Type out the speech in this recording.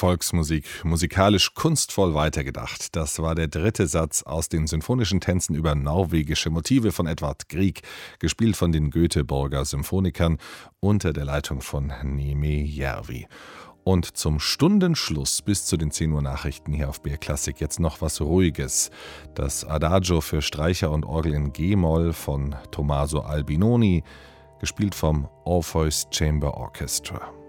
Volksmusik, musikalisch kunstvoll weitergedacht. Das war der dritte Satz aus den Sinfonischen Tänzen über norwegische Motive von Edvard Grieg, gespielt von den Göteborger Symphonikern unter der Leitung von Nemi Järvi. Und zum Stundenschluss bis zu den 10 Uhr Nachrichten hier auf BR Klassik jetzt noch was Ruhiges. Das Adagio für Streicher und Orgel in G-Moll von Tommaso Albinoni, gespielt vom Orpheus Chamber Orchestra.